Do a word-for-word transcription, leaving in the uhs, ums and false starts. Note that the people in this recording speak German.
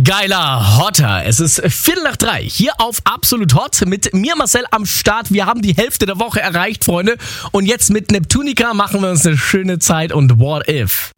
geiler, hotter. Es ist Viertel nach drei hier auf Absolut Hot mit mir Marcel am Start. Wir haben die Hälfte der Woche erreicht, Freunde. Und jetzt mit Neptunica machen wir uns eine schöne Zeit und What If?